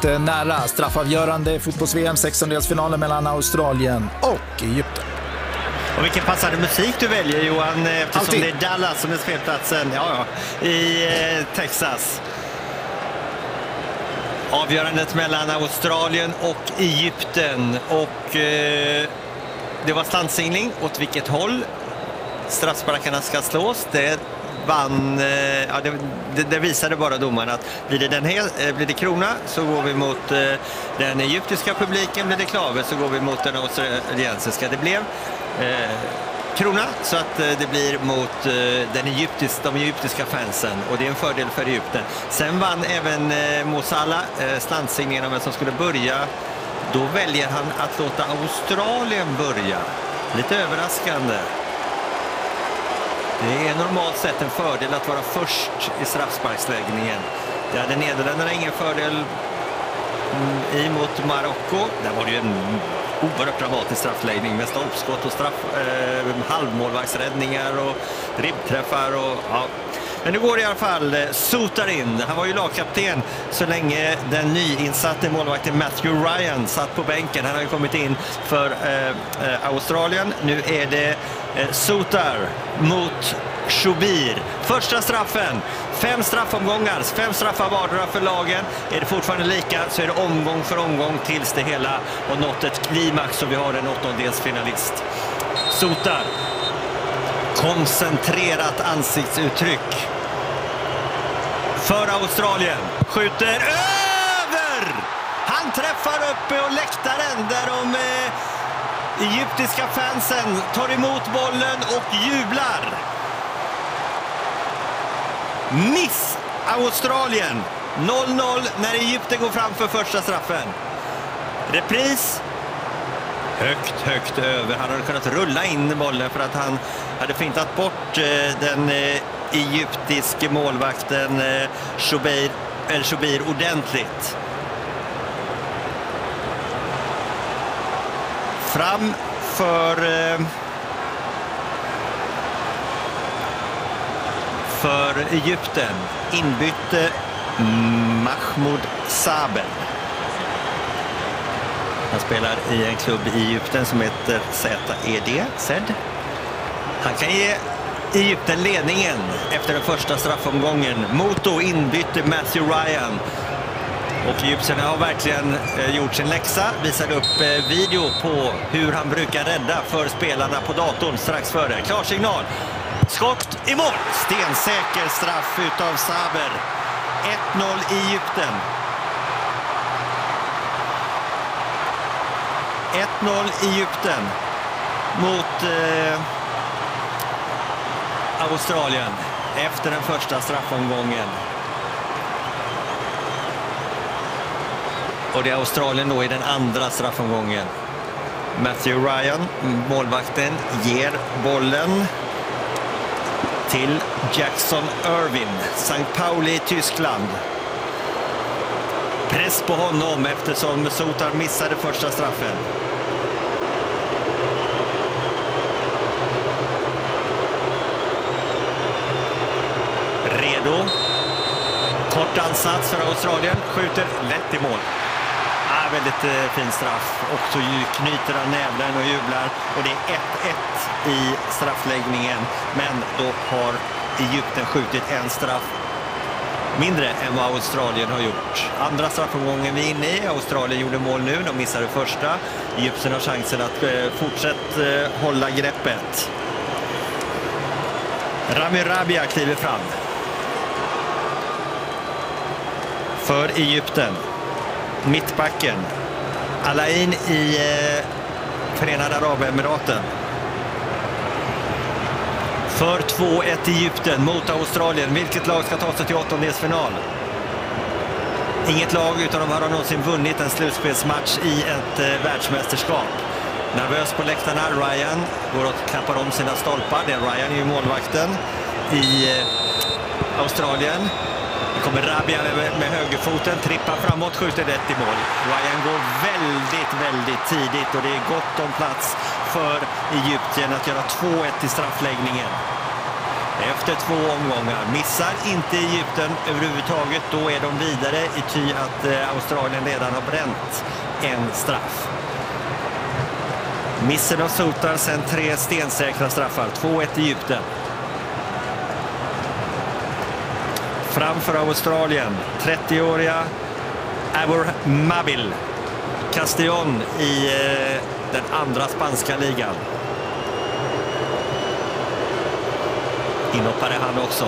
nära. Straffavgörande fotbolls-VM 16-delsfinalen mellan Australien och Egypten. Och vilken passande musik du väljer, Johan, eftersom Alltid. det är Dallas som är spelplatsen i Texas. Avgörandet mellan Australien och Egypten, och det var standsingling åt vilket håll straffsparkarna ska slås. Det vann, det visade bara domaren att blir det krona så går vi mot den egyptiska publiken, blir det klave så går vi mot den australiensiska. Det blev krona, så att det blir mot de egyptiska fansen, och det är en fördel för Egypten. Sen vann även Mosala standsingningen om vem som skulle börja. Då väljer han att låta Australien börja. Lite överraskande. Det är normalt sett en fördel att vara först i straffsparksläggningen. Det hade Nederländerna ingen fördel emot Marocko. Där var det ju en oerhört dramatisk straffläggning med stolpskott och halvmålvaktsräddningar och ribbträffar. Men nu går det i alla fall Sotar in. Han var ju lagkapten så länge den nyinsatte målvakten Matthew Ryan satt på bänken. Han har ju kommit in för Australien. Nu är det Sotar mot Shubir. Första straffen. 5 straffomgångar, 5 straffar vardera för lagen. Är det fortfarande lika så är det omgång för omgång tills det hela har nått ett klimax och vi har en 8-delsfinalist. Sotar. Koncentrerat ansiktsuttryck. För Australien. Skjuter över! Han träffar uppe och läktaren där de egyptiska fansen tar emot bollen och jublar. Miss Australien. 0-0 när Egypten går fram för första straffen. Repris. Högt över. Han hade kunnat rulla in bollen för att han hade fintat bort den egyptiske målvakten Shubir ordentligt. Fram för Egypten. Inbytte Mahmoud Sabel. Han spelar i en klubb i Egypten som heter ZED. Han kan ge Egypten ledningen efter den första straffomgången. Mot då inbytte Matthew Ryan. Och Egypten har verkligen gjort sin läxa. Visade upp video på hur han brukar rädda för spelarna på datorn strax före. Klarsignal. Skott i mål. Stensäker straff utav Saber. 1-0 i Egypten. 1-0 i Egypten mot Australien efter den första straffomgången. Och det är Australien då i den andra straffomgången. Matthew Ryan, målvakten, ger bollen till Jackson Irvin, St. Pauli i Tyskland. Press på honom eftersom Sotar missade första straffen. Redo. Kort ansats för Australien. Skjuter lätt i mål. Väldigt fin straff. Och så knyter han näven och jublar. Och det är 1-1 i straffläggningen. Men då har Egypten skjutit en straff mindre än vad Australien har gjort. Andra straffomgången vi är inne i. Australien gjorde mål nu. De missade första. Egypten har chansen att fortsätta hålla greppet. Rami Rabia kliver fram. För Egypten. Mittbacken. Alain i Förenade Arabemiraten. För 2-1 Egypten mot Australien. Vilket lag ska ta sig till 8-delsfinal? Inget lag utan de har någonsin vunnit en slutspelsmatch i ett världsmästerskap. Nervös på läktarna. Ryan går och klappar om sina stolpar. Ryan är ju målvakten i Australien. Det kommer Rabia med högerfoten, trippar framåt, skjuter rätt i mål. Ryan går väldigt tidigt och det är gott om plats för Egypten att göra 2-1 i straffläggningen. efter 2 omgångar. Missar inte Egypten överhuvudtaget, då är de vidare i ty att Australien redan har bränt en straff. Missen av Sotar, sen 3 stensäkra straffar. 2-1 Egypten. Framför Australien, 30-åriga Abor Mabil. Castillon i den andra spanska ligan. Inhoppare han också.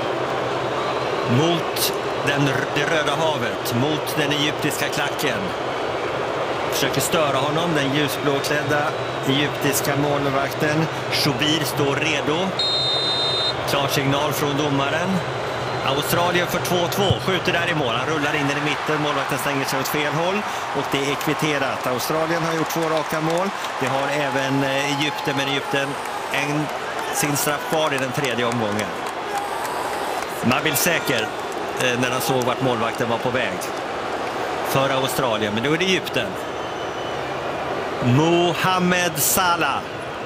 Mot det röda havet, mot den egyptiska klacken. Försöker störa honom, den ljusblåklädda egyptiska målvakten. Shubir står redo. Klar signal från domaren. Australien för 2-2, skjuter där i mål. Han rullar in i mitten, målvakten stänger sig åt fel håll och det är kvitterat. Australien har gjort 2 raka mål. Det har även Egypten, men Egypten sin straff kvar i den 3:e omgången. Mabil säker när han såg vart målvakten var på väg för Australien, men nu är det Egypten. Mohamed Salah.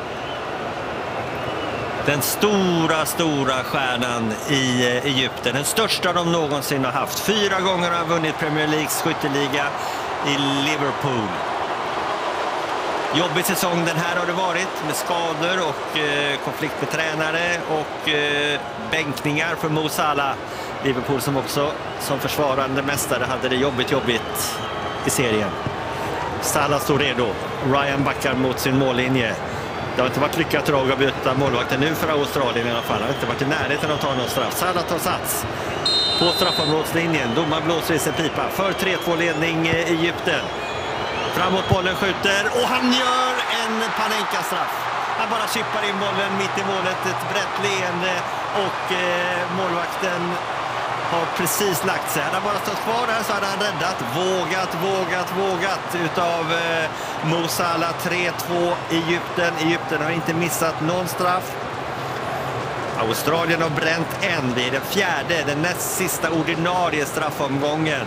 Den stora stjärnan i Egypten. Den största de någonsin har haft. 4 gånger har han vunnit Premier Leagues skytteliga i Liverpool. Jobbig säsong den här har det varit med skador och konflikt med tränare och bänkningar för Mo Salah. Liverpool som också som försvarande mästare hade det jobbigt i serien. Salah står redo. Ryan backar mot sin mållinje. Det har inte varit lyckat drag att byta målvakten nu för Australien i alla fall. Det har inte varit i närheten att ta någon straff. Salah tar sats på straffområdslinjen. Domaren blåser i sin pipa för 3-2 ledning Egypten. Framåt bollen skjuter och han gör en Panenka-straff. Han bara chippar in bollen mitt i målet, ett brett leende och målvakten har precis lagt sig. Han har bara stått kvar där så hade han räddat. Vågat utav Mo Salah. 3-2 Egypten. Egypten har inte missat någon straff. Australien har bränt en. Det är den 4:e, den näst sista ordinarie straffomgången.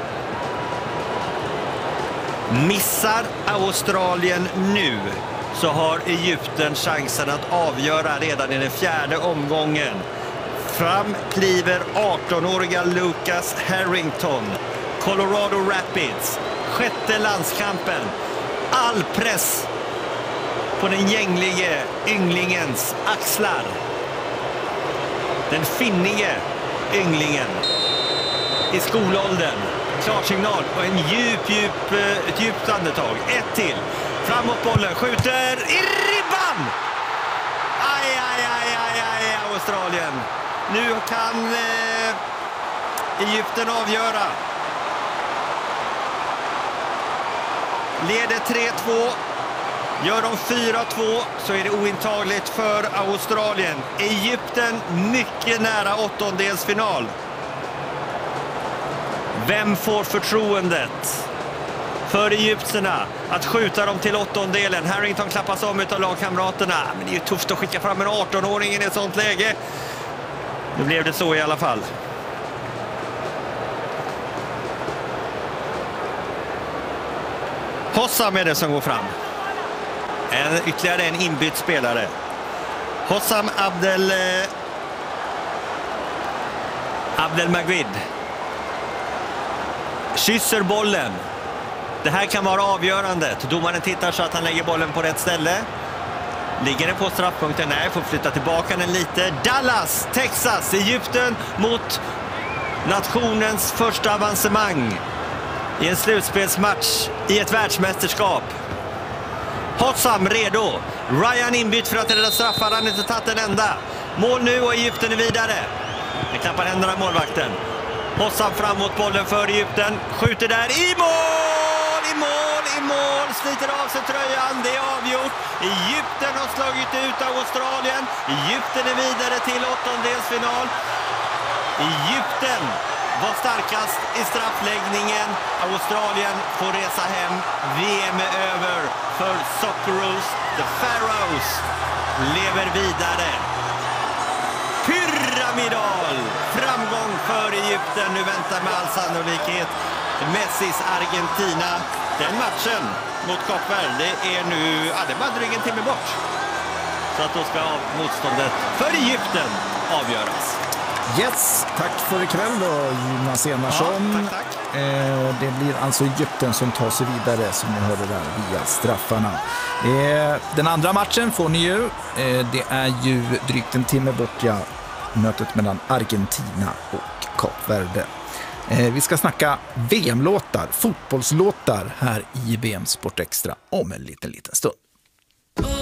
Missar Australien nu så har Egypten chansen att avgöra redan i den 4:e omgången. Fram kliver 18-åriga Lucas Harrington, Colorado Rapids, 6:e landskampen. All press på den gänglige ynglingens axlar. Den finnige ynglingen i skolåldern. Klarsignal och ett djupt andetag. 1 till. Framåt bollen, skjuter i ribban! Aj, Australien. Nu kan Egypten avgöra. Leder 3-2. Gör de 4-2 så är det ointagligt för Australien. Egypten mycket nära åttondelsfinal. Vem får förtroendet för egyptierna att skjuta dem till åttondelen? Harrington klappas om utav lagkamraterna. Men det är ju tufft att skicka fram en 18-åring i ett sånt läge. Nu blev det så i alla fall. Hossam är det som går fram. Ytterligare en inbytt spelare. Hossam Abdelmajid kysser bollen. Det här kan vara avgörande. Domaren tittar så att han lägger bollen på rätt ställe. Ligger den på straffpunkten? Nej, får flytta tillbaka den lite. Dallas, Texas, Egypten mot nationens första avancemang i en slutspelsmatch i ett världsmästerskap. Hossam redo. Ryan inbytt för att rädda straffar. Han har inte tagit en enda. Mål nu och Egypten är vidare. Det klappar händerna målvakten. Hossam framåt bollen för Egypten. Skjuter där i mål! I mål! Sliter av sig tröjan. Det är avgjort. Egypten har slagit ut Australien. Egypten är vidare till åttondelsfinal. Egypten var starkast i straffläggningen. Australien får resa hem. VM är över för Socceroos. The Pharaohs lever vidare. Pyramidal framgång för Egypten. Nu väntar med all sannolikhet Messis Argentina. Den matchen mot Kap Verde är nu, det är bara drygt en timme bort. Så att då ska motståndet för Egypten avgöras. Yes, tack för ikväll då, Jonas Enarsson. Tack. Det blir alltså Egypten som tar sig vidare, som ni hörde där, via straffarna. Den andra matchen får ni ju. Det är ju drygt en timme bort, ja, mötet mellan Argentina och Kap Verde. Vi ska snacka VM-låtar, fotbollslåtar här i VM Sport Extra om en liten stund.